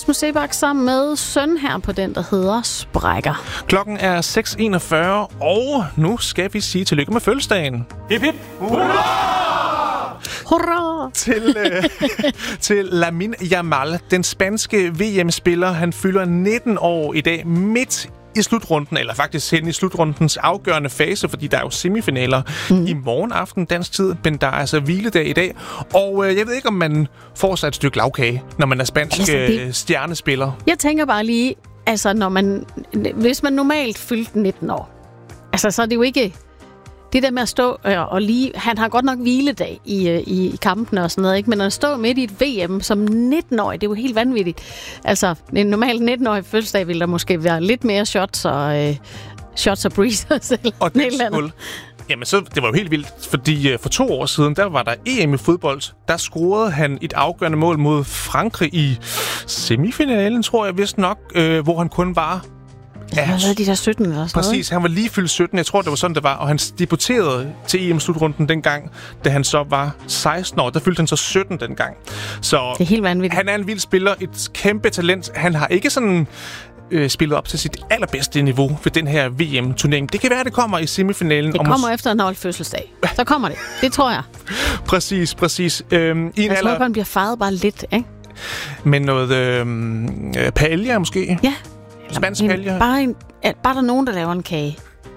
Rasmus Seebach sammen med søn her på den, der hedder Sprækker. Klokken er 6:41, og nu skal vi sige tillykke med fødselsdagen. Hip hip! Hurra! Hurra! Til Lamine Yamal, den spanske VM-spiller. Han fylder 19 år i dag, midt i slutrunden, eller faktisk hen i slutrundens afgørende fase, fordi der er jo semifinaler i morgen aften dansk tid, men der er altså hviledag i dag. Og jeg ved ikke, om man får sig et stykke lavkage, når man er spansk stjernespiller. Jeg tænker bare lige, altså hvis man normalt fyldte 19 år, altså så er det jo ikke det der med at stå og lige... Han har godt nok hviledag i kampene og sådan noget, ikke? Men at stå midt i et VM som 19-årig, det er jo helt vanvittigt. Altså, en normalt 19-årig fødselsdag ville der måske være lidt mere shots og breezers eller og det eller jamen, så det var jo helt vildt, fordi for 2 år siden, der var der EM i fodbold. Der scorede han et afgørende mål mod Frankrig i semifinalen, tror jeg vist nok, hvor han kun var... Ja, de der 17 eller sådan præcis, noget. Han var lige fyldt 17. Jeg tror, det var sådan, det var. Og han debuterede til EM-slutrunden dengang, da han så var 16 år. Der fyldte han så 17 dengang. Så det er helt vanvittigt. Han er en vild spiller, et kæmpe talent. Han har ikke sådan spillet op til sit allerbedste niveau ved den her VM-turnering. Det kan være, det kommer i semifinalen. Det kommer efter en holdt fødselsdag. Så kommer det. Det tror jeg. Præcis. Jeg tror, han bliver fejret bare lidt, ikke? Men noget paella måske? Ja. Spansk paella? Bare der nogen, der laver en kage.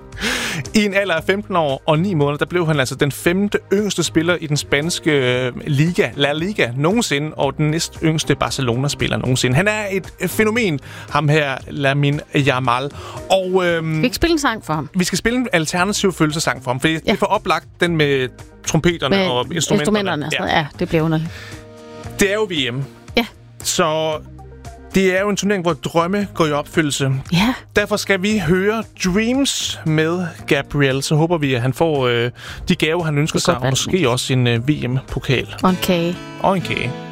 I en alder af 15 år og 9 måneder, der blev han altså den 5. yngste spiller i den spanske liga, La Liga, nogensinde, og den næst yngste Barcelona-spiller nogensinde. Han er et fænomen, ham her, Lamine Yamal. Og, vi ikke spille en sang for ham? Vi skal spille en alternativ følelsesang for ham, for det er for oplagt den med trompeterne med og instrumenterne. Ja, det bliver underligt. Det er jo VM. Ja. Så... det er jo en turnering, hvor drømme går i opfyldelse. Ja. Derfor skal vi høre Dreams med Gabriel. Så håber vi, at han får de gaver, han ønsker sig, og måske også en VM-pokal. Og en kage. Og en kage.